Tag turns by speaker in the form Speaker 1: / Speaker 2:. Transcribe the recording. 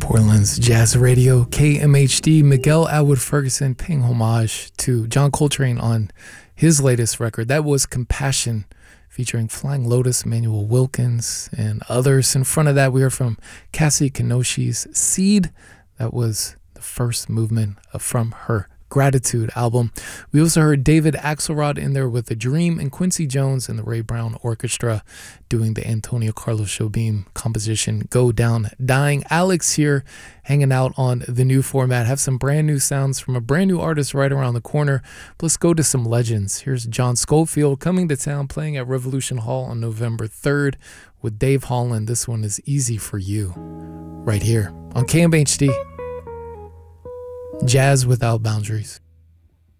Speaker 1: Portland's Jazz Radio, KMHD. Miguel Atwood Ferguson paying homage to John Coltrane on his latest record. That was Compassion, featuring Flying Lotus, Manuel Wilkins, and others. In front of that, we heard from Cassie Kenoshi's Seed. That was the first movement from her Gratitude album. We also heard David Axelrod in there with The Dream, and Quincy Jones and the Ray Brown Orchestra doing the Antonio Carlos Jobim composition Go Down Dying. Alex here hanging out on the new format. Have some brand new sounds from a brand new artist right around the corner. Let's go to some legends. Here's John Scofield coming to town, playing at Revolution Hall on November 3rd with Dave Holland. This one is Easy for You right here on KMHD. Jazz Without Boundaries.